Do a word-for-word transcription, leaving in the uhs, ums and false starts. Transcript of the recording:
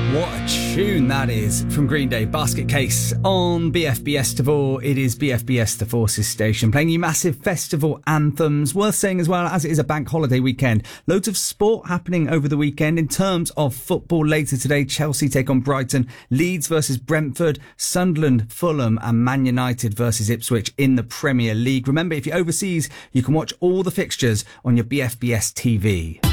What a tune that is from Green Day, Basket Case on B F B S Tavor. It is B F B S, the Forces station, playing you massive festival anthems. Worth saying as well, as it is a bank holiday weekend, loads of sport happening over the weekend. In terms of football, later today, Chelsea take on Brighton, Leeds versus Brentford, Sunderland, Fulham and Man United versus Ipswich in the Premier League. Remember, if you're overseas, you can watch all the fixtures on your B F B S T V.